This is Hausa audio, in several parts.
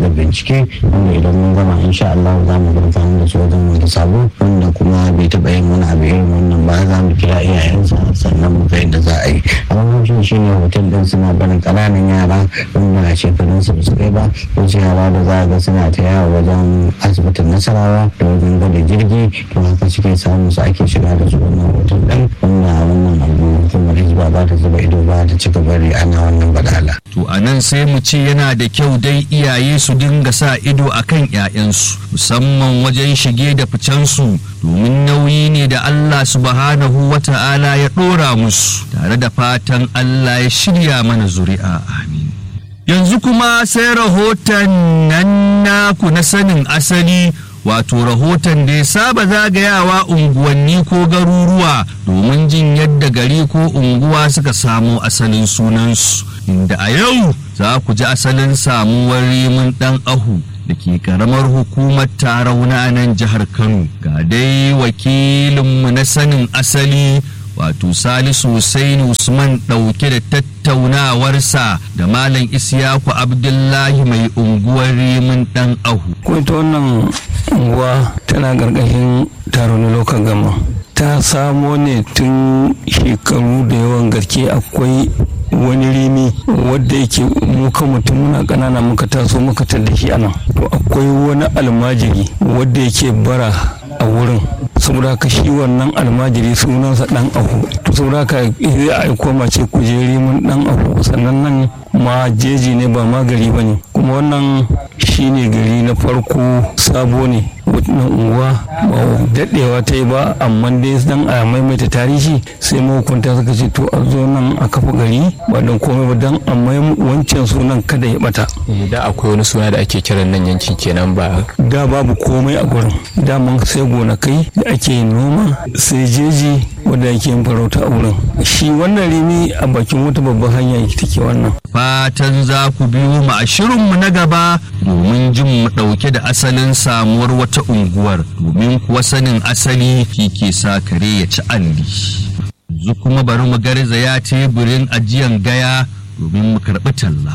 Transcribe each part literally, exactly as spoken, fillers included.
faɗaɗa bincike wanda idan mun gama insha Allah za mu gurfanar da su wajen wanda sabo wanda kuma bai taɓa yin wani abu irin wannan ba za mu kira iyayensa sannan mu ga yadda za a yi. Amma shi shine hotel din suna barin ƙananan yara wanda a shekarun su su kai ba wasu yara da za a ga suna ta yawo wajen asibitin Nasarawa da wajen gwada jirgi to haka suke samu su ake shiga da su wannan hotel din wanda wannan abu hukumar Hizba ba ta zuba ido ba ta cika bari ana wannan badala. To a nan sai mu ce yana da kyau dai iyaye su dinga sa ido akan 'ya'yansu musamman wajen shige da ficensu domin nauyi ne da Allah subhanahu wa ta'ala ya ɗora musu tare da fatan Allah ya shirya mana zuri'a amin. Yanzu kuma sai rahoton nan naku na sanin asali wato rahoton da ya saba zagayawa unguwanni ko garuruwa domin jin yadda gari ko unguwa suka samo asalin sunansu inda a yau za ku ji asalin samuwar rimin ɗan ahu da ke karamar hukumar Tarauna nan jihar Kano. Ga dai wakilinmu na sanin asali wato Salisu Hussein Usman ɗauke da tattaunawarsa da Malam Isiyaku Abdullahi mai unguwar rimin ɗan ahu. Ko ita wannan unguwa tana gargashin Tarauna Local Government. Ta samo ne tun shekaru da yawan gaske. Akwai wani rimi wadda yake muka mutum muna ƙanana muka taso muka tada shi anan. To akwai wani almajiri wadda yake bara a wurin, saboda haka shi wannan almajiri sunansa dan ahu. To saboda haka zai aiko mace kujeri mun dan ahu, sannan nan ma jeji ne ba ma gari ba ne, kuma wannan shine gari na farko sabo ne. Wannan unguwa ba daɗewa ta yi ba, amma dai dan a maimaita tarihi sai mahukunta suka ce to a zo nan a kafa gari ba don komai ba dan a wancan sunan kada ya bata. Da akwai wani suna da ake kiran nan yankin kenan ba? Da babu komai a gurin, daman sai gonakai da ake yin noma sai jeji wanda ake yin farauta a wurin. Shi wannan rimi a bakin wata babban hanya take wannan. Fatan za ku biyo mu a shirinmu na gaba domin jin mu ɗauke da asalin samuwar wata unguwar, domin kuwa sanin asali shi ke sa kare ya ci alli. Yanzu kuma bari mu garzaya teburin ajiyan gaya domin mu karɓi talla.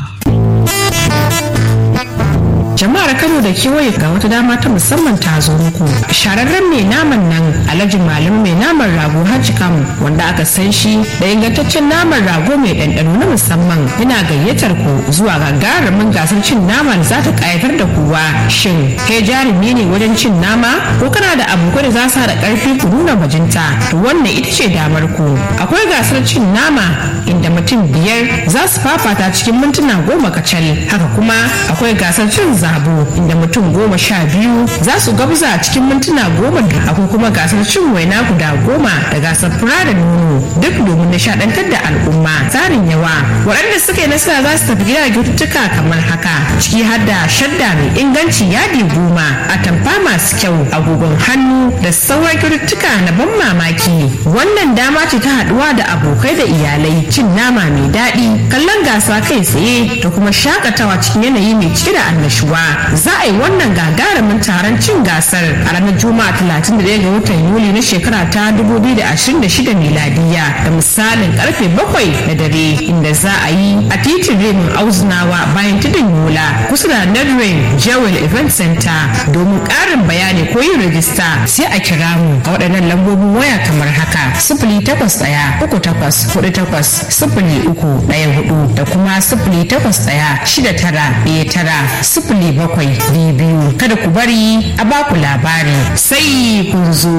Jama'ar Kano da kewaye ga wata dama ta musamman ta zo muku. Shararren mai naman nan Alhaji Malam mai naman rago Hajji Kamu, wanda aka san shi da ingantaccen naman rago mai ɗanɗano na musamman, yana gayyatar ku zuwa gagarumin gasar cin nama da za ta ƙayatar da kowa. Shin kai jarumi ne wajen cin nama ko kana da abokai da za su haɗa ƙarfi ku nuna bajinta? To wannan ita ce damar ku. Akwai gasar cin nama inda mutum biyar za su fafata cikin mintuna goma kacal. Haka kuma akwai gasar cin zabo inda mutum goma sha biyu za su gabza a cikin mintuna goma. Akwai kuma gasar cin waina guda goma da gasar fura da nono, duk domin nishadantar da al'umma. Tsarin yawa waɗanda suka yi nasara za su tafi gida kyaututtuka kamar haka, ciki har da shadda mai inganci yadi goma, atamfa masu kyau, agogon hannu da sauran kyaututtuka na ban mamaki. Wannan dama ce ta haɗuwa da abokai da iyalai, cin nama mai daɗi, kallon gasa kai tsaye da kuma shakatawa cikin yanayi mai cike da annashuwa. Za a yi wannan gagarumin taron cin gasar a ranar Juma'a talatin da ɗaya ga watan Yuli na shekara ta dubu biyu da ashirin da shida miladiya da misalin karfe bakwai na dare, inda za a yi a titin Remin Auzunawa bayan tudun Yola kusa da Nedwin Jewel Event Center. Domin ƙarin bayani ko yin rajista sai a kira mu a waɗannan lambobin waya kamar haka: sifili takwas ɗaya uku takwas hudu takwas sifili uku ɗaya hudu da kuma sifili takwas ɗaya shida tara ɗaya tara sifili bakwai biyu biyu. Kada ku bari a baku labari sai kun zo.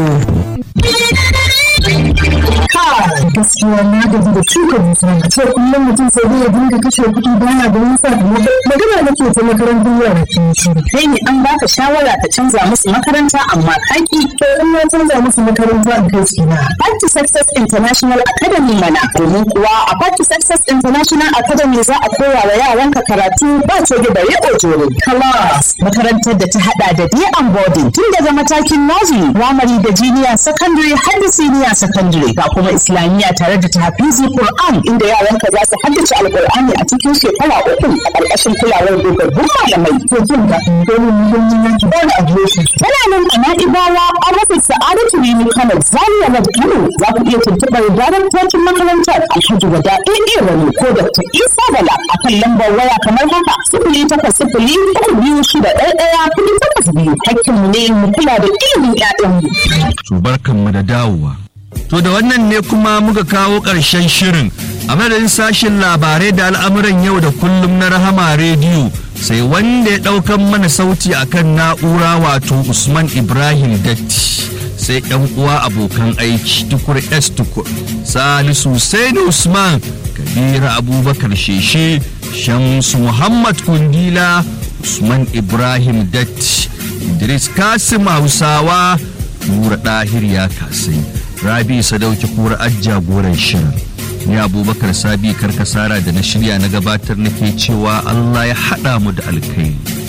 Gaskiya na gaji da shuka musamman a ce kullum mutum sai dai ya dinga kashe kuɗi bana da wani sakamako. Magana nake ta makarantar yara ke shiru. Kai ne an baka shawara ka canza musu makaranta amma kaki. To in na canza musu makaranta a kai su na. Party Success International Academy mana. Domin kuwa a Party Success International Academy za a koya wa yaranka karatu ba ce da bare ojoro. Class makarantar da ta hada da day and boarding tun daga matakin nursery, primary da junior secondary har da senior secondary, ga kuma islamiyya tare da tahfizi Qur'an inda yaranka za su haddace alqur'ani a cikin shekara uku a ƙarƙashin kulawar dogon gogaggun malamai to kin ga domin muhimmin yanki ba da adireshi. tana nan a Na'ibawa a rasa Sa'adatu Rimi Kano Zaria Road Kano. Za ku iya tuntuɓar daraktocin makarantar Alhaji Wada Ɗaiɗe Wani ko Dakta Isa Bala a kan lambar waya kamar haka sifili takwas sifili uku biyu shida ɗaya ɗaya kuɗi takwas biyu. Hakkinmu ne mu kula da ilimin ƴaƴanmu. To barkanmu da dawowa. To da wannan ne kuma muka kawo ƙarshen shirin a madadin sashen labarai da al'amuran yau da kullum na Rahama rediyo sai wanda ya ɗaukan mana sauti akan na'ura wato Usman Ibrahim Datti sai ɗan uwa abokan aiki Tukur S Tukur Salisu Saini Usman Kabiru Abubakar Sheshe Shamsu Muhammad Kundila Usman Ibrahim Datti Idris Kasim Hausawa Nura Ɗahir ya kasai Rabi Sadauki Kura Ajja goren shirin ni Abubakar Sabi Karkasara da na shirya na gabatar nake cewa Allah ya haɗa mu da alkai.